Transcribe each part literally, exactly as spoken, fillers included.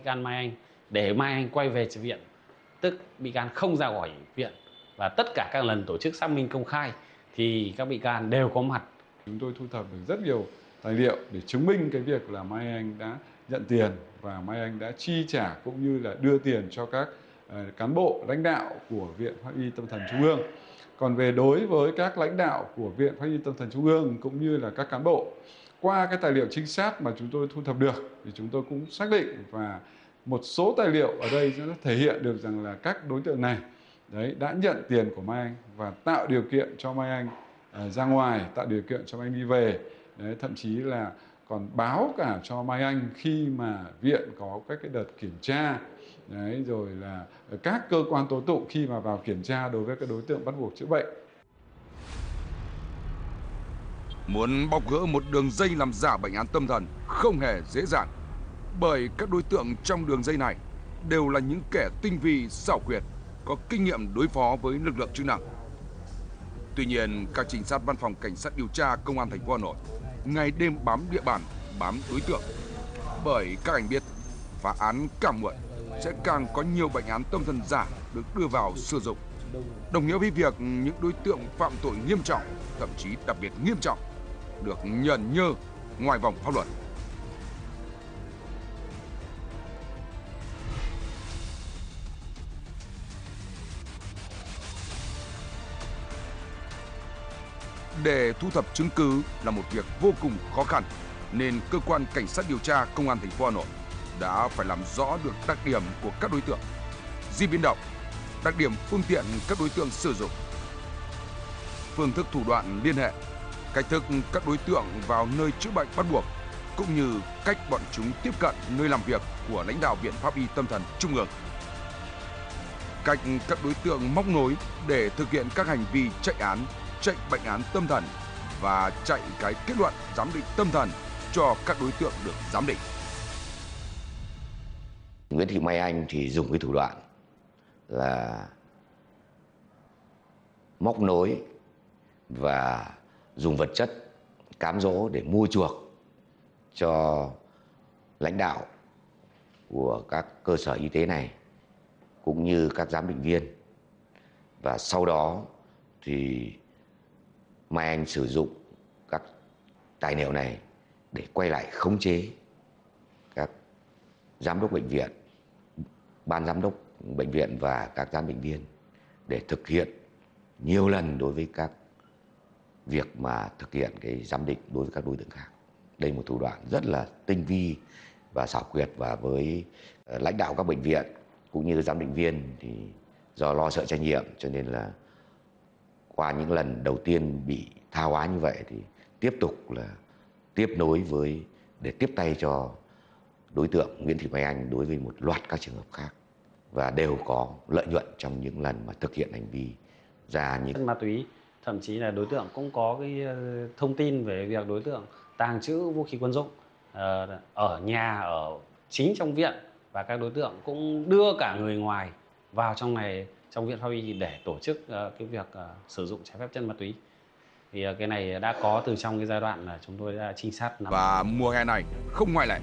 can Mai Anh để Mai Anh quay về viện, tức bị can không ra khỏi viện, và tất cả các lần tổ chức xác minh công khai thì các bị can đều có mặt. Chúng tôi thu thập được rất nhiều tài liệu để chứng minh cái việc là Mai Anh đã nhận tiền và Mai Anh đã chi trả cũng như là đưa tiền cho các uh, cán bộ lãnh đạo của Viện Pháp y Tâm thần Trung ương. Còn về đối với các lãnh đạo của Viện Pháp y Tâm thần Trung ương cũng như là các cán bộ, qua cái tài liệu trinh sát mà chúng tôi thu thập được thì chúng tôi cũng xác định, và một số tài liệu ở đây nó thể hiện được rằng là các đối tượng này đấy đã nhận tiền của Mai Anh và tạo điều kiện cho Mai Anh uh, ra ngoài, tạo điều kiện cho Mai Anh đi về. Đấy, thậm chí là còn báo cả cho Mai Anh khi mà viện có các cái đợt kiểm tra. Đấy, rồi là các cơ quan tố tụng khi mà vào kiểm tra đối với các đối tượng bắt buộc chữa bệnh. Muốn bóc gỡ một đường dây làm giả bệnh án tâm thần không hề dễ dàng, bởi các đối tượng trong đường dây này đều là những kẻ tinh vi, xảo quyệt, có kinh nghiệm đối phó với lực lượng chức năng. Tuy nhiên, các trinh sát Văn phòng Cảnh sát điều tra Công an thành phố Hà Nội ngày đêm bám địa bàn, bám đối tượng, bởi các anh biết phá án càng muộn sẽ càng có nhiều bệnh án tâm thần giả được đưa vào sử dụng, đồng nghĩa với việc những đối tượng phạm tội nghiêm trọng, thậm chí đặc biệt nghiêm trọng, được nhờn nhơ ngoài vòng pháp luật. Để thu thập chứng cứ là một việc vô cùng khó khăn, nên cơ quan cảnh sát điều tra Công an thành phố Hà Nội đã phải làm rõ được đặc điểm của các đối tượng, di biến động, đặc điểm phương tiện các đối tượng sử dụng, phương thức thủ đoạn liên hệ, cách thức các đối tượng vào nơi chữa bệnh bắt buộc, cũng như cách bọn chúng tiếp cận nơi làm việc của lãnh đạo Viện Pháp y Tâm thần Trung ương. Cách các đối tượng móc nối để thực hiện các hành vi chạy án, chạy bệnh án tâm thần và chạy cái kết luận giám định tâm thần cho các đối tượng được giám định. Nguyễn Thị Mai Anh thì dùng cái thủ đoạn là móc nối và dùng vật chất cám dỗ để mua chuộc cho lãnh đạo của các cơ sở y tế này cũng như các giám định viên. Và sau đó thì Mai Anh sử dụng các tài liệu này để quay lại khống chế các giám đốc bệnh viện, ban giám đốc bệnh viện và các giám định viên để thực hiện nhiều lần đối với các việc mà thực hiện cái giám định đối với các đối tượng khác. Đây là một thủ đoạn rất là tinh vi và xảo quyệt, và với lãnh đạo các bệnh viện cũng như giám định viên thì do lo sợ trách nhiệm cho nên là qua những lần đầu tiên bị tha hóa như vậy thì tiếp tục là tiếp nối với để tiếp tay cho đối tượng Nguyễn Thị Mai Anh đối với một loạt các trường hợp khác, và đều có lợi nhuận trong những lần mà thực hiện hành vi ra những ma túy. Thậm chí là đối tượng cũng có cái thông tin về việc đối tượng tàng trữ vũ khí quân dụng ở nhà, ở chính trong viện, và các đối tượng cũng đưa cả người ngoài vào trong này, trong Viện Pháp y để tổ chức cái việc sử dụng trái phép chất ma túy. Thì cái này đã có từ trong cái giai đoạn là chúng tôi đã trinh sát nắm. Và mùa hè này không ngoại lệ.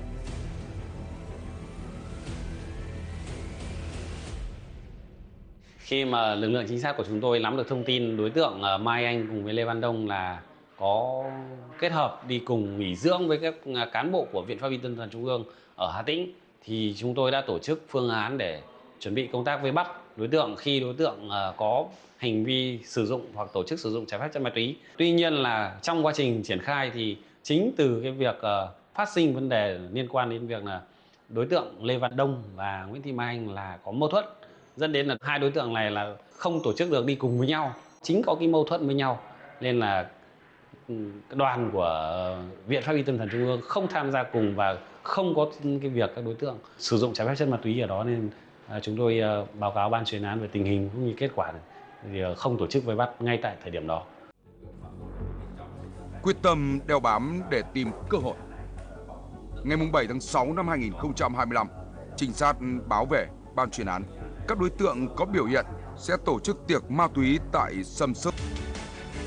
Khi mà lực lượng trinh sát của chúng tôi nắm được thông tin đối tượng Mai Anh cùng với Lê Văn Đông là có kết hợp đi cùng nghỉ dưỡng với các cán bộ của Viện Pháp y Tâm thần Trung ương ở Hà Tĩnh, thì chúng tôi đã tổ chức phương án để chuẩn bị công tác vây bắt đối tượng khi đối tượng có hành vi sử dụng hoặc tổ chức sử dụng trái phép chất ma túy. Tuy nhiên là trong quá trình triển khai thì chính từ cái việc phát sinh vấn đề liên quan đến việc là đối tượng Lê Văn Đông và Nguyễn Thị Mai Anh là có mâu thuẫn, dẫn đến là hai đối tượng này là không tổ chức được đi cùng với nhau. Chính có cái mâu thuẫn với nhau nên là đoàn của Viện Pháp y Tâm thần Trung ương không tham gia cùng và không có cái việc các đối tượng sử dụng trái phép chất ma túy ở đó, nên chúng tôi báo cáo ban chuyên án về tình hình cũng như kết quả thì không tổ chức vây bắt ngay tại thời điểm đó. Quyết tâm đeo bám để tìm cơ hội. Ngày bảy tháng sáu năm hai nghìn không trăm hai mươi lăm, trinh sát báo về ban chuyên án các đối tượng có biểu hiện sẽ tổ chức tiệc ma túy tại Sầm Sơn.